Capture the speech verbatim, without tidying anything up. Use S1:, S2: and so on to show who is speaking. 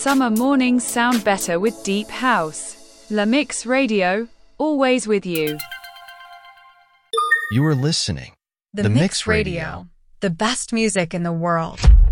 S1: Summer mornings sound better with deep house. La Mix Radio, always with you.
S2: You are listening.
S3: The,
S2: The
S3: Mix,
S2: Mix Radio.
S3: Radio, the best music in the world.